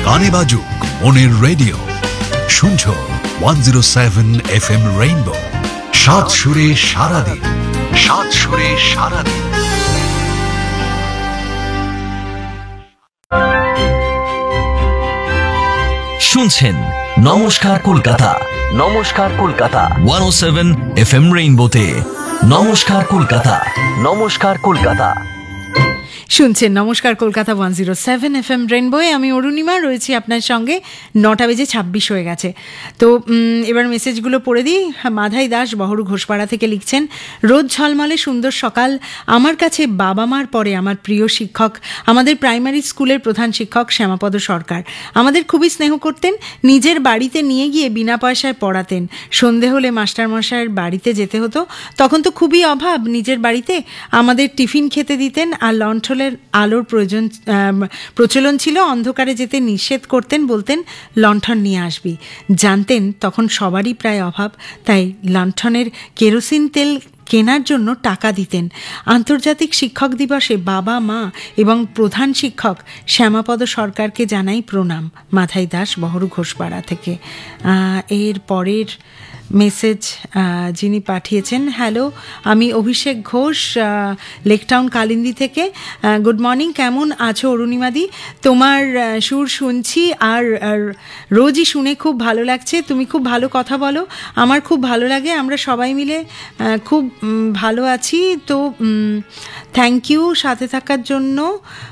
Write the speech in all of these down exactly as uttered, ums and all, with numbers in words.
গানে বাজুক মনের রেডিও, শুনছো one zero seven F M rainbow. সাত সুরে সারাদিন, সাত সুরে সারাদিন। শুনছেন নমস্কার কলকাতা, নমস্কার কলকাতা ওয়ান ও সেভেন এফ এম রেইনবোতে। নমস্কার কলকাতা, নমস্কার কলকাতা শুনছেন নমস্কার Kolkata one zero seven F M রেইনবোয়ে। আমি অরুণিমা রয়েছি আপনার সঙ্গে। নটা বেজে ছাব্বিশ হয়ে গেছে। তো এবার মেসেজগুলো পড়ে দিই। মাধাই দাস বহরু ঘোষপাড়া থেকে লিখছেন, রোজ ঝলমলে সুন্দর সকাল। আমার কাছে বাবা মার পরে আমার প্রিয় শিক্ষক আমাদের প্রাইমারি স্কুলের প্রধান শিক্ষক শ্যামাপদ সরকার। আমাদের খুবই স্নেহ করতেন, নিজের বাড়িতে নিয়ে গিয়ে বিনা পয়সায় পড়াতেন। সন্ধে হলে মাস্টারমশাইয়ের বাড়িতে যেতে হতো, তখন তো খুবই অভাব নিজের বাড়িতে। আমাদের টিফিন খেতে দিতেন আর লণ্ঠনের আলোর প্রয়োজন প্রচলন ছিল। অন্ধকারে যেতে নিষেধ করতেন, বলতেন লণ্ঠন নিয়ে আসবি। জানতেন তখন সবারই প্রায় অভাব, তাই লণ্ঠনের কেরোসিন তেল কেনার জন্য টাকা দিতেন। আন্তর্জাতিক শিক্ষক দিবসে বাবা মা এবং প্রধান শিক্ষক শ্যামাপদ সরকারকে জানাই প্রণাম। মাথাই দাস বহরু ঘোষপাড়া থেকে। এর পরের মেসেজ যিনি পাঠিয়েছেন, হ্যালো আমি অভিষেক ঘোষ, লেকটাউন কালিন্দী থেকে। গুড মর্নিং, কেমন আছো অরুণিমাদি? তোমার সুর শুনছি আর রোজই শুনে খুব ভালো লাগছে। তুমি খুব ভালো কথা বলো, আমার খুব ভালো লাগে। আমরা সবাই মিলে খুব ভালো আছি। তো থ্যাংক ইউ সাথে থাকার জন্য।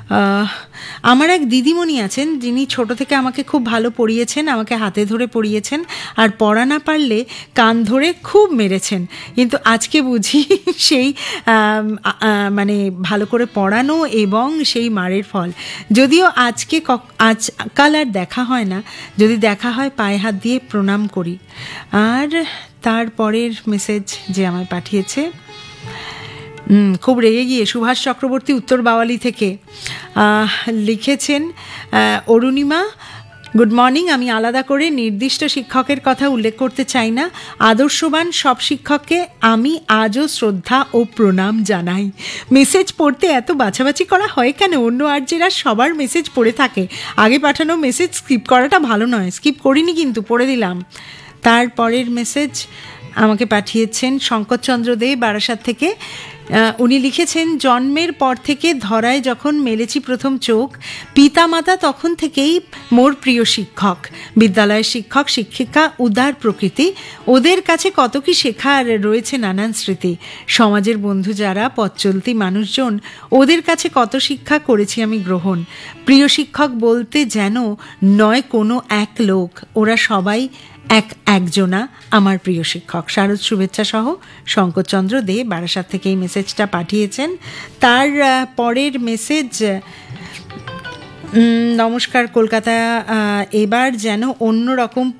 আমার এক দিদিমণি আছেন যিনি ছোট থেকে আমাকে খুব ভালো পড়িয়েছেন, আমাকে হাতে ধরে পড়িয়েছেন আর পড়া না পারলে কান ধরে খুব মেরেছেন। কিন্তু আজকে বুঝি সেই মানে ভালো করে পড়ানো এবং সেই মারের ফল। যদিও আজকে আজকাল আর দেখা হয় না, যদি দেখা হয় পায়ে হাত দিয়ে প্রণাম করি। আর তারপরের মেসেজ যে আমায় পাঠিয়েছে, খুব রেগে গিয়ে সুভাষ চক্রবর্তী উত্তর বাওয়ালি থেকে লিখেছেন, অরুণিমা গুড মর্নিং। আমি আলাদা করে নির্দিষ্ট শিক্ষকের কথা উল্লেখ করতে চাই না। আদর্শবান সব শিক্ষককে আমি আজও শ্রদ্ধা ও প্রণাম জানাই। মেসেজ পড়তে এত বাছাবাছি করা হয় কেন? অন্য আর্যেরা সবার মেসেজ পড়ে থাকে। আগে পাঠানো মেসেজ স্কিপ করাটা ভালো নয়। স্কিপ করিনি কিন্তু পড়ে দিলাম। তারপরের মেসেজ আমাকে পাঠিয়েছেন শঙ্করচন্দ্র দে বারাসাত থেকে। উনি লিখেছেন, জন্মের পর থেকে ধরায় যখন মেলেছি প্রথম চোখ, পিতা মাতা তখন থেকেই মোর প্রিয় শিক্ষক। বিদ্যালয়ের শিক্ষক শিক্ষিকা উদার প্রকৃতি, ওদের কাছে কত কি শেখার রয়েছে, নানান স্মৃতি। সমাজের বন্ধু যারা পথ চলতি মানুষজন, ওদের কাছে কত শিক্ষা করেছি আমি গ্রহণ। প্রিয় শিক্ষক বলতে যেন নয় কোনো এক লোক, ওরা সবাই এক একজনা আমার প্রিয় শিক্ষক। শারদ শুভেচ্ছা সহ শঙ্করচন্দ্র দে বারাসাত থেকে এই মেসেজটা পাঠিয়েছেন। তার পরের মেসেজ, নমস্কার কলকাতা এবার যেন অন্য রকম